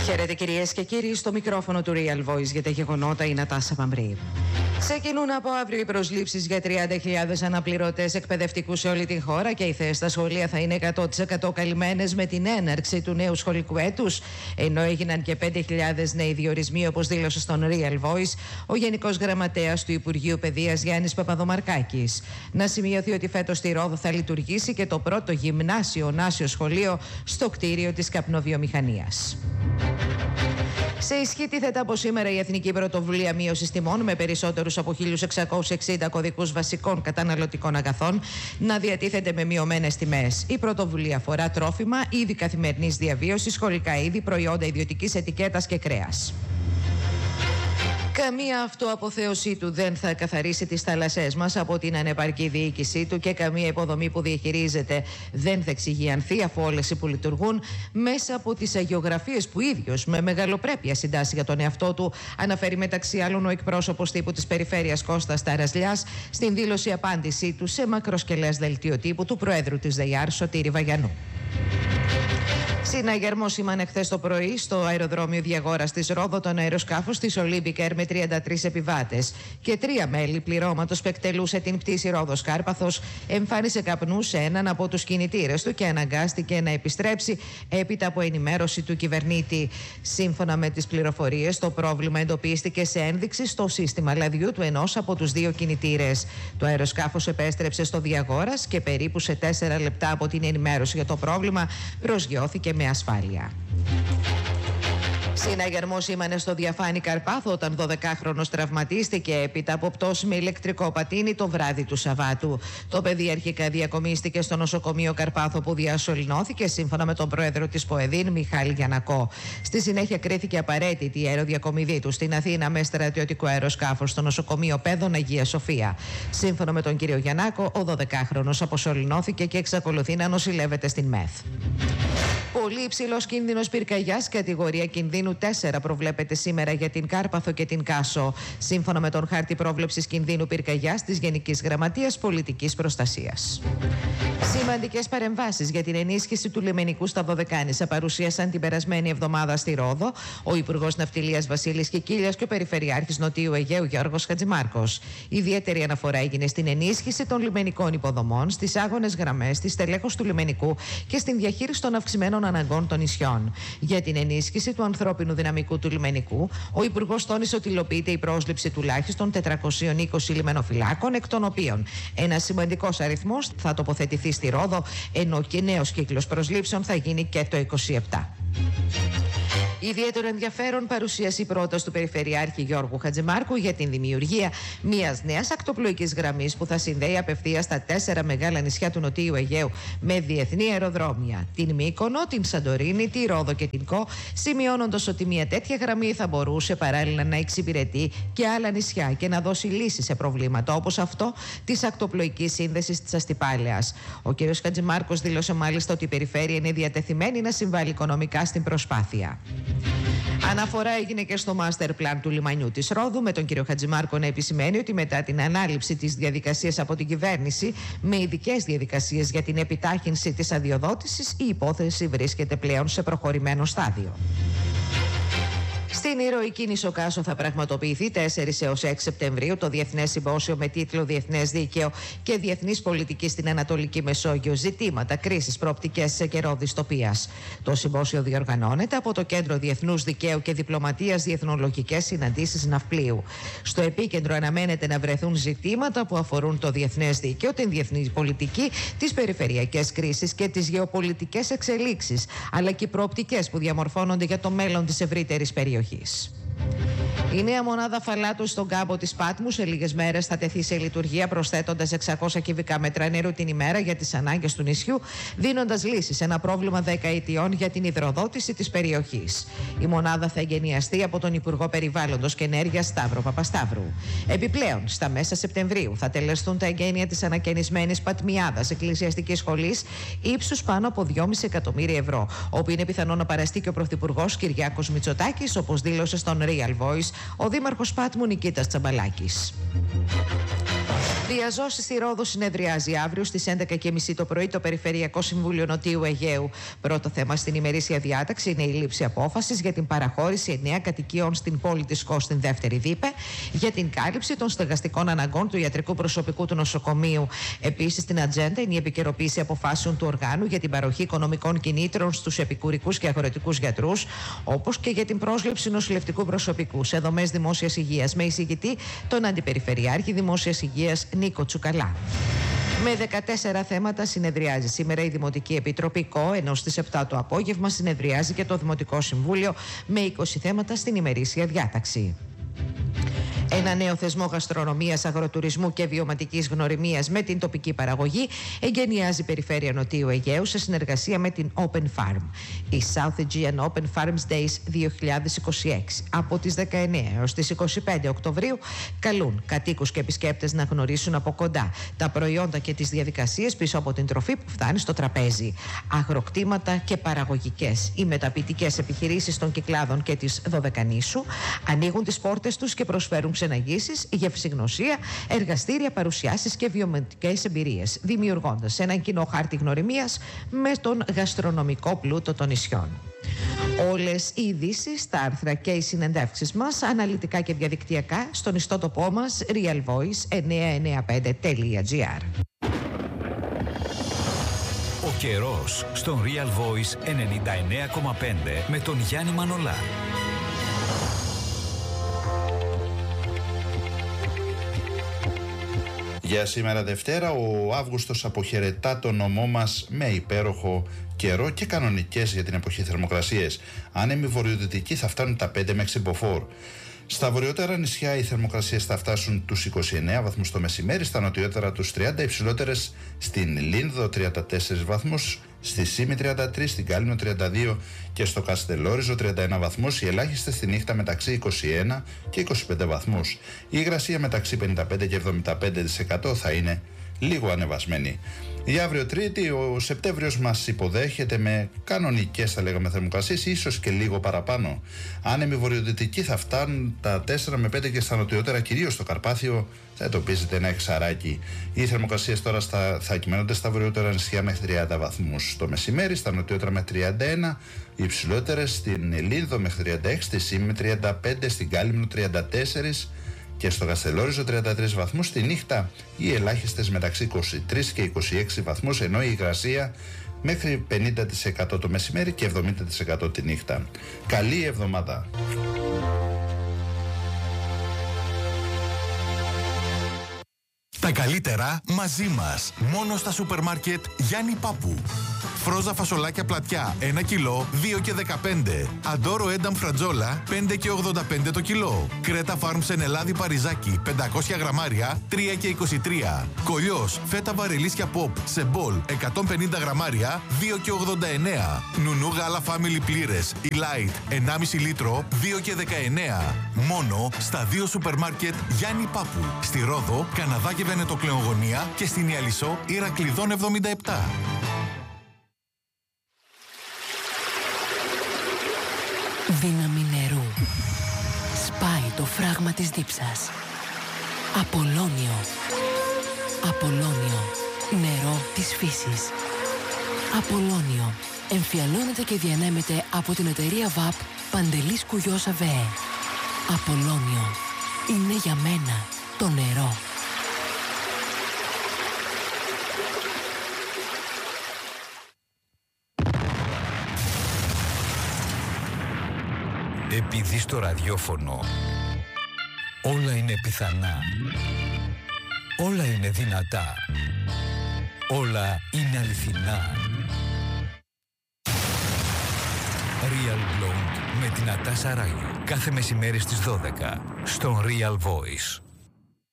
Χαίρετε κυρίες και κύριοι, στο μικρόφωνο του Real Voice για τα γεγονότα η Νατάσα Παμπρή. Ξεκινούν από αύριο οι προσλήψεις για 30.000 αναπληρωτές εκπαιδευτικούς σε όλη την χώρα και οι θέσεις στα σχολεία θα είναι 100% καλυμμένες με την έναρξη του νέου σχολικού έτους, ενώ έγιναν και 5.000 νέοι διορισμοί, όπως δήλωσε στον Real Voice ο Γενικός Γραμματέας του Υπουργείου Παιδείας Γιάννης Παπαδομαρκάκης. Να σημειωθεί ότι φέτος στη Ρόδο θα λειτουργήσει και το πρώτο γυμνάσιο-νάσιο σχολείο στο κτίριο της καπνοβιομηχανίας. Σε ισχύ τίθεται από σήμερα η Εθνική Πρωτοβουλία Μείωσης Τιμών με περισσότερους από 1.660 κωδικούς βασικών καταναλωτικών αγαθών να διατίθεται με μειωμένες τιμές. Η πρωτοβουλία αφορά τρόφιμα, είδη καθημερινής διαβίωσης, σχολικά είδη, προϊόντα ιδιωτικής ετικέτας και κρέας. Καμία αυτοαποθέωσή του δεν θα καθαρίσει τις θάλασσές μας από την ανεπαρκή διοίκησή του και καμία υποδομή που διαχειρίζεται δεν θα εξυγιανθεί, αφού όλες οι που λειτουργούν μέσα από τις αγιογραφίες που ίδιος με μεγαλοπρέπεια συντάσσει για τον εαυτό του, αναφέρει μεταξύ άλλων ο εκπρόσωπος τύπου της Περιφέρειας Κώστας Ταρασλιάς στην δήλωση απάντησή του σε μακροσκελές δελτίο τύπου του Προέδρου της ΔΕΙΑΡ Σωτήρη Βαγιανού. Συναγερμό σήμανε χθες το πρωί στο αεροδρόμιο Διαγόρας της Ρόδο τον αεροσκάφος της Olympic Air με 33 επιβάτες και 3 μέλη πληρώματος που εκτελούσε την πτήση Ρόδος Κάρπαθος εμφάνισε καπνούς σε έναν από τους κινητήρες του και αναγκάστηκε να επιστρέψει έπειτα από ενημέρωση του κυβερνήτη. Σύμφωνα με τις πληροφορίες, το πρόβλημα εντοπίστηκε σε ένδειξη στο σύστημα λαδιού του ενός από τους 2 κινητήρες. Το αεροσκάφος επέστρεψε στο Διαγόρας και περίπου σε 4 λεπτά από την ενημέρωση για το πρόβλημα προσγειώθηκε με ασφάλεια. Συναγερμό σήμανε στο Διαφάνη Καρπάθο όταν 12χρονος τραυματίστηκε έπειτα από πτώση με ηλεκτρικό πατίνι το βράδυ του Σαββάτου. Το παιδί αρχικά διακομίστηκε στο νοσοκομείο Καρπάθο που διασωληνώθηκε σύμφωνα με τον πρόεδρο της ΠΟΕΔΗΝ Μιχάλη Γιαννακό. Στη συνέχεια κρίθηκε απαραίτητη η αεροδιακομιδή του στην Αθήνα με στρατιωτικό αεροσκάφος στο νοσοκομείο Πέδων Αγία Σοφία. Σύμφωνα με τον κύριο Γιαννάκο, ο 12χρονος αποσωληνώθηκε και εξακολουθεί να νοσηλεύεται στην ΜΕΘ. Πολύ υψηλός κίνδυνος πυρκαγιάς, κατηγορία κινδύνου 4 προβλέπεται σήμερα για την Κάρπαθο και την Κάσο, σύμφωνα με τον χάρτη πρόβλεψης κινδύνου πυρκαγιάς της Γενικής Γραμματείας Πολιτικής Προστασίας. Σημαντικές παρεμβάσεις για την ενίσχυση του λιμενικού στα Δωδεκάνησα παρουσίασαν την περασμένη εβδομάδα στη Ρόδο ο Υπουργός Ναυτιλίας Βασίλης Κικίλιας και ο Περιφερειάρχης Νοτιού Αιγαίου Γιώργος Χατζημάρκος. Ιδιαίτερη αναφορά έγινε στην ενίσχυση των λιμενικών υποδομών, στις άγονες γραμμές, στη στελέχωση του λιμενικού και στην διαχείριση των αυξημένων αναγκών των νησιών. Για την ενίσχυση του ανθρώπινου δυναμικού του λιμενικού, ο Υπουργός τόνισε ότι υλοποιείται η πρόσληψη τουλάχιστον 420 λιμενοφυλάκων, εκ των οποίων ένας σημαντικός αριθμός θα τοποθετηθεί στη Ρόδο, ενώ και νέος κύκλος προσλήψεων θα γίνει και το 2027. Ιδιαίτερο ενδιαφέρον παρουσίασε η πρόταση του Περιφερειάρχη Γιώργου Χατζημάρκου για την δημιουργία μιας νέας ακτοπλοϊκής γραμμής που θα συνδέει απευθείας τα 4 μεγάλα νησιά του Νοτιού Αιγαίου με διεθνή αεροδρόμια, την Μύκονο, την Σαντορίνη, τη Ρόδο και την Κο, σημειώνοντας ότι μια τέτοια γραμμή θα μπορούσε παράλληλα να εξυπηρετεί και άλλα νησιά και να δώσει λύσεις σε προβλήματα όπως αυτό της ακτοπλοϊκής σύνδεσης της Αστυπάλαιας. Ο κ. Χατζημάρκος δήλωσε μάλιστα ότι η περιφέρεια είναι διατεθειμένη να συμβάλλει οικονομικά στην προσπάθεια. Αναφορά έγινε και στο master plan του λιμανιού της Ρόδου, με τον κύριο Χατζημάρκο να επισημαίνει ότι μετά την ανάληψη της διαδικασίας από την κυβέρνηση με ειδικές διαδικασίες για την επιτάχυνση της αδειοδότησης, η υπόθεση βρίσκεται πλέον σε προχωρημένο στάδιο. Στην ηρωική νήσο Κάσο θα πραγματοποιηθεί 4 έως 6 Σεπτεμβρίου το Διεθνές Συμπόσιο με τίτλο Διεθνές Δίκαιο και Διεθνής Πολιτική στην Ανατολική Μεσόγειο, ζητήματα, κρίσεις, προοπτικές σε καιρό δυστοπίας. Το συμπόσιο διοργανώνεται από το Κέντρο Διεθνούς Δικαίου και Διπλωματίας Διεθνολογικές Συναντήσεις Ναυπλίου. Στο επίκεντρο αναμένεται να βρεθούν ζητήματα που αφορούν το διεθνές δίκαιο, την διεθνή πολιτική, τις περιφερειακές κρίσεις και τις γεωπολιτικές εξελίξεις, αλλά και οι προοπτικές που διαμορφώνονται για το μέλλον της ευρύτερης περιοχής. Η νέα μονάδα φαλάτου στον κάμπο της Πάτμου σε λίγες μέρες θα τεθεί σε λειτουργία, προσθέτοντας 600 κυβικά μέτρα νερού την ημέρα για τις ανάγκες του νησιού, δίνοντας λύση σε ένα πρόβλημα δεκαετιών για την υδροδότηση της περιοχής. Η μονάδα θα εγκαινιαστεί από τον Υπουργό Περιβάλλοντος και Ενέργειας Σταύρο Παπασταύρου. Επιπλέον, στα μέσα Σεπτεμβρίου θα τελεστούν τα εγγένεια της ανακαινισμένης Πατμιάδας Εκκλησιαστικής Σχολής ύψους πάνω από 2,5 εκατομμύρια ευρώ, όπου είναι πιθανό να παραστεί και ο Πρωθυπουργός Κυριάκος Μητσοτάκης, όπως δήλωσε στον Real Voice ο Δήμαρχος Πάτμου Νικήτας Τσαμπαλάκης. Διαζώσει στη Ρόδο συνεδριάζει αύριο στις 11:30 το πρωί το Περιφερειακό Συμβούλιο Νοτιού Αιγαίου. Πρώτο θέμα στην ημερήσια διάταξη είναι η λήψη απόφασης για την παραχώρηση 9 κατοικιών στην πόλη της Κος στην δεύτερη Δίπε για την κάλυψη των στεγαστικών αναγκών του ιατρικού προσωπικού του νοσοκομείου. Επίσης, στην ατζέντα είναι η επικαιροποίηση αποφάσεων του οργάνου για την παροχή οικονομικών κινήτρων στους επικουρικούς και αγροτικούς γιατρούς, όπως και για την πρόσληψη νοσηλευτικού προσωπικού σε δομές δημόσιας υγείας, με εισηγητή τον Αντιπεριφερειάρχη Δημόσιας Υγείας Νίκο Τσουκαλά. Με 14 θέματα συνεδριάζει σήμερα η Δημοτική Επιτροπή ΚΟ, ενώ στις 7 το απόγευμα συνεδριάζει και το Δημοτικό Συμβούλιο με 20 θέματα στην ημερήσια διάταξη. Ένα νέο θεσμό γαστρονομίας, αγροτουρισμού και βιωματικής γνωριμίας με την τοπική παραγωγή εγκαινιάζει η Περιφέρεια Νοτιού Αιγαίου σε συνεργασία με την Open Farm. Η South Aegean Open Farms Days 2026 από τις 19 έως τις 25 Οκτωβρίου καλούν κατοίκους και επισκέπτες να γνωρίσουν από κοντά τα προϊόντα και τις διαδικασίες πίσω από την τροφή που φτάνει στο τραπέζι. Αγροκτήματα και παραγωγικές ή μεταποιητικές επιχειρήσεις των Κυκλάδων και της Δωδεκανήσου ανοίγουν τις πόρτες τους και προσφέρουν ξεναγήσεις, γευσηγνωσία, εργαστήρια, παρουσιάσεις και βιωματικές εμπειρίες, δημιουργώντας έναν κοινό χάρτη γνωριμίας με τον γαστρονομικό πλούτο των νησιών. Όλες οι ειδήσεις, τα άρθρα και οι συνεντεύξεις μας, αναλυτικά και διαδικτυακά, στον ιστότοπό μας realvoice995.gr. Ο καιρός στον Real Voice 99,5 με τον Γιάννη Μανολά. Για σήμερα Δευτέρα, ο Αύγουστος αποχαιρετά το νομό μας με υπέροχο καιρό και κανονικές για την εποχή θερμοκρασίες. Άνεμοι βορειοδυτικοί θα φτάνουν τα 5 με 6 μποφόρ. Στα βορειότερα νησιά οι θερμοκρασίες θα φτάσουν τους 29 βαθμούς το μεσημέρι, στα νοτιότερα τους 30, υψηλότερες στην Λίνδο 34 βαθμούς, στη Σύμη 33, στην Κάλυμνο 32 και στο Καστελόριζο 31 βαθμούς, οι ελάχιστες στη νύχτα μεταξύ 21 και 25 βαθμούς. Η υγρασία μεταξύ 55 και 75% θα είναι λίγο ανεβασμένη. Για αύριο Τρίτη, ο Σεπτέμβριος μας υποδέχεται με κανονικές, θα λέγαμε, θερμοκρασίες, ίσως και λίγο παραπάνω. Άνεμοι βορειοδυτικοί θα φτάνουν τα 4 με 5 και στα νοτιότερα, κυρίως στο Καρπάθιο, θα εντοπίζεται ένα εξαράκι. Οι θερμοκρασίες τώρα θα κυμαίνονται στα βορειότερα νησιά μέχρι 30 βαθμούς το μεσημέρι, στα νοτιότερα με 31, οι υψηλότερες στην Λίνδο μέχρι 36, στη Σύμη με 35, στην Κάλυμνο 34 και στο Καστελόριζο 33 βαθμούς. Τη νύχτα οι ελάχιστες μεταξύ 23 και 26 βαθμούς, ενώ η υγρασία μέχρι 50% το μεσημέρι και 70% τη νύχτα. Καλή εβδομάδα! Τα καλύτερα μαζί μας. Μόνο στα σούπερ μάρκετ Γιάννη Πάπου. Φρόζα φασολάκια πλατιά 1 κιλό 2 και 15. Αντόρο ένταμ φρατζόλα 5 και 85 το κιλό. Κρέτα Φάρμ Σενελάδη Παριζάκι 500 γραμμάρια 3 και 23. Κολλιός φέτα βαρελίσια Pop σε μπολ 150 γραμμάρια 2 και 89. Νουνού γάλα Family πλήρες η Light 1,5 λίτρο 2 και 19. Μόνο στα 2 σούπερ μάρκετ Γιάννη Πάπου. Στη Ρόδο, Καναδά και Βενετοκλεογωνία και στην Ιαλισσό Ηρακλειδών 77. Δύναμη νερού. Σπάει το φράγμα της δίψας. Απολώνιο. Απολώνιο. Νερό της φύσης. Απολώνιο. Εμφιαλώνεται και διανέμεται από την εταιρεία ΒΑΠ Παντελής Κουγιός ΑΒΕ. Απολώνιο. Είναι για μένα το νερό. Επειδή στο ραδιόφωνο όλα είναι πιθανά, όλα είναι δυνατά, όλα είναι αληθινά. Real Blonde με την Νατάσα Ράγιου. Κάθε μεσημέρι στις 12 στον Real Voice.